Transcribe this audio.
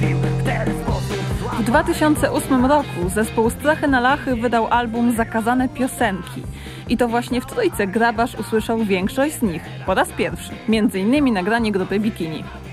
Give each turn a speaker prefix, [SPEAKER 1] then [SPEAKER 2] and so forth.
[SPEAKER 1] W 2008 roku zespół Strachy na Lachy wydał album Zakazane Piosenki. I to właśnie w trójce Grabarz usłyszał większość z nich po raz pierwszy, m.in. nagranie grupy Bikini.